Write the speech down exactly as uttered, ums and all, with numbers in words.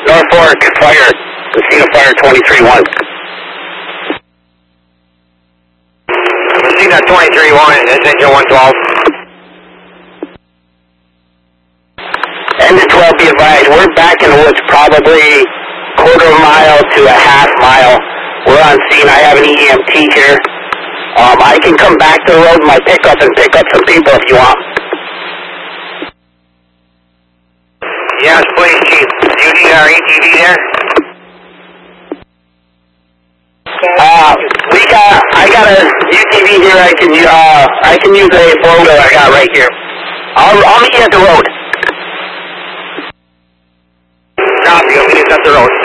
North Fork, fire. Messina Fire twenty-three one. Messina twenty-three one, that's engine one twelve. Engine twelve, be advised, we're back in the woods probably quarter of a mile to a half mile. We're on scene. I have an E M T here. Um, I can come back to the road with my pickup and pick up some people if you want. Yes, please, Chief. Do you need our A T V there? Uh, we got, I got a U T V here. I can, uh, I can use a four-wheeler I got right here. I'll, I'll meet you at the road. Copy, I'll meet you at the road.